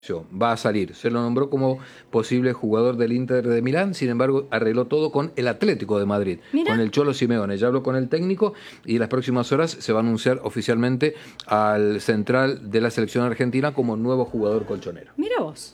Va a salir. Se lo nombró como posible jugador del Inter de Milán, sin embargo, arregló todo con el Atlético de Madrid, Mira. con el Cholo Simeone. Ya habló con el técnico y en las próximas horas se va a anunciar oficialmente al central de la selección argentina como nuevo jugador colchonero. Mira vos.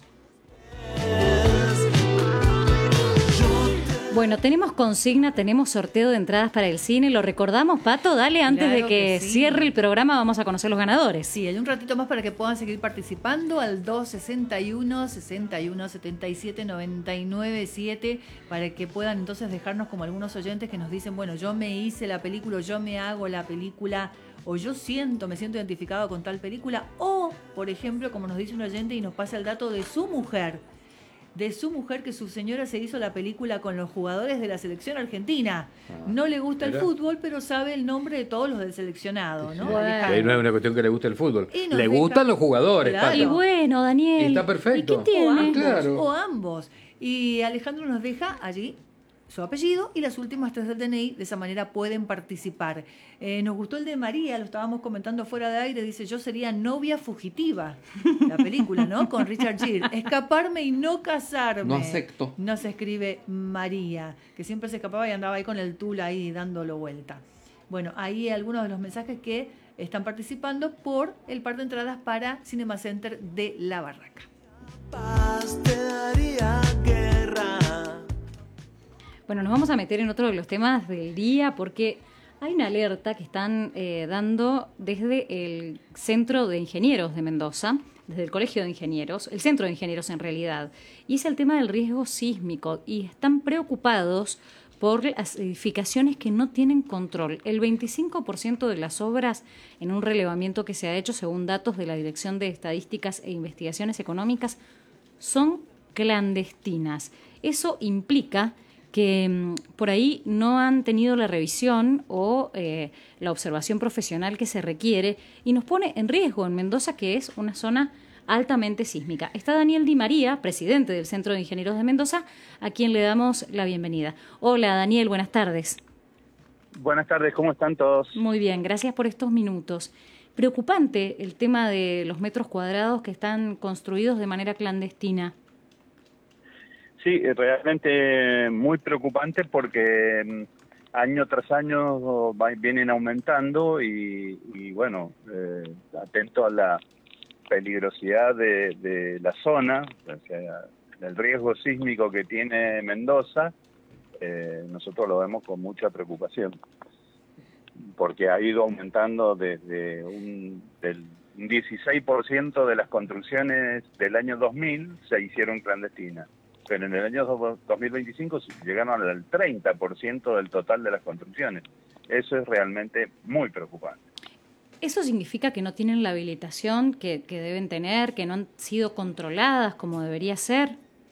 Bueno, tenemos consigna, tenemos sorteo de entradas para el cine. ¿Lo recordamos, Pato? Dale, antes Claro de que sí. cierre el programa vamos a conocer los ganadores. Sí, hay un ratito más para que puedan seguir participando al 261 61 77 99 7 para que puedan entonces dejarnos como algunos oyentes que nos dicen, bueno, yo me hice la película, yo me hago la película, o yo me siento identificado con tal película, o, por ejemplo, como nos dice un oyente y nos pasa el dato de su mujer, que su señora se hizo la película con los jugadores de la selección argentina. No le gusta el fútbol, pero sabe el nombre de todos los del seleccionado, ¿no? Bueno. Ahí no es una cuestión que le guste el fútbol. Y nos Le deja- gustan los jugadores, Claro. Pato. Y bueno, Daniel. Y está perfecto. ¿Y qué tiene? Claro. O ambos. Y Alejandro nos deja allí su apellido y las últimas 3 del DNI, de esa manera pueden participar. Nos gustó el de María, lo estábamos comentando fuera de aire, dice, yo sería novia fugitiva, la película, ¿no? Con Richard Gere. Escaparme y no casarme. No acepto. Nos escribe María, que siempre se escapaba y andaba ahí con el tul ahí dándolo vuelta. Bueno, ahí algunos de los mensajes que están participando por el par de entradas para Cinema Center de La Barraca. Paz te daría guerra. Bueno, nos vamos a meter en otro de los temas del día porque hay una alerta que están dando desde el Centro de Ingenieros de Mendoza, desde el Colegio de Ingenieros, el Centro de Ingenieros en realidad, y es el tema del riesgo sísmico y están preocupados por las edificaciones que no tienen control. El 25% de las obras en un relevamiento que se ha hecho según datos de la Dirección de Estadísticas e Investigaciones Económicas son clandestinas. Eso implica que por ahí no han tenido la revisión o la observación profesional que se requiere y nos pone en riesgo en Mendoza, que es una zona altamente sísmica. Está Daniel Di María, presidente del Centro de Ingenieros de Mendoza, a quien le damos la bienvenida. Hola Daniel, buenas tardes. Buenas tardes, ¿cómo están todos? Muy bien, gracias por estos minutos. Preocupante el tema de los metros cuadrados que están construidos de manera clandestina. Sí, realmente muy preocupante porque año tras año vienen aumentando y bueno, atento a la peligrosidad de la zona, o sea, el riesgo sísmico que tiene Mendoza, nosotros lo vemos con mucha preocupación, porque ha ido aumentando desde un 16% de las construcciones del año 2000 se hicieron clandestinas. Pero en el año 2025 llegaron al 30% del total de las construcciones. Eso es realmente muy preocupante. ¿Eso significa que no tienen la habilitación que deben tener, que no han sido controladas como debería ser?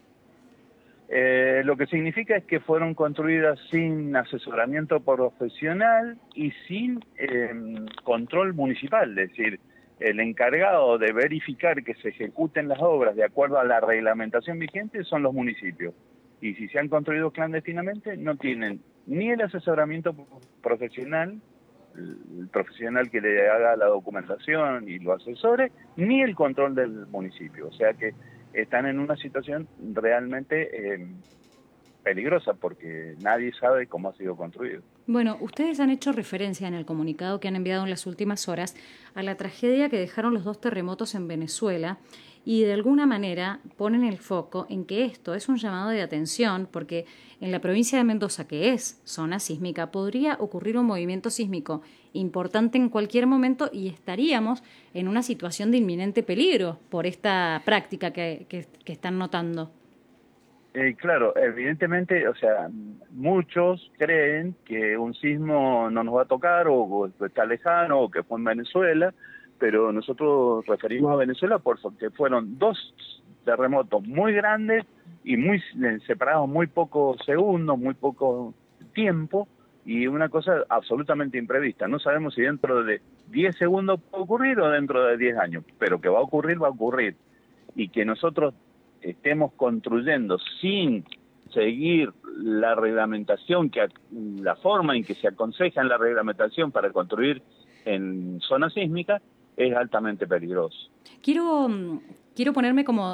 Lo que significa es que fueron construidas sin asesoramiento profesional y sin control municipal, es decir, el encargado de verificar que se ejecuten las obras de acuerdo a la reglamentación vigente son los municipios. Y si se han construido clandestinamente, no tienen ni el asesoramiento profesional, el profesional que le haga la documentación y lo asesore, ni el control del municipio. O sea que están en una situación realmente peligrosa porque nadie sabe cómo ha sido construido. Bueno, ustedes han hecho referencia en el comunicado que han enviado en las últimas horas a la tragedia que dejaron los 2 terremotos en Venezuela y de alguna manera ponen el foco en que esto es un llamado de atención porque en la provincia de Mendoza, que es zona sísmica, podría ocurrir un movimiento sísmico importante en cualquier momento y estaríamos en una situación de inminente peligro por esta práctica que están notando. Claro, evidentemente, o sea, muchos creen que un sismo no nos va a tocar o está lejano o que fue en Venezuela, pero nosotros referimos a Venezuela porque fueron 2 terremotos muy grandes y muy separados muy pocos segundos, muy poco tiempo y una cosa absolutamente imprevista. No sabemos si dentro de 10 segundos puede ocurrir o dentro de 10 años, pero que va a ocurrir y que nosotros estemos construyendo sin seguir la reglamentación, la forma en que se aconseja en la reglamentación para construir en zona sísmica, es altamente peligroso. Quiero quiero ponerme como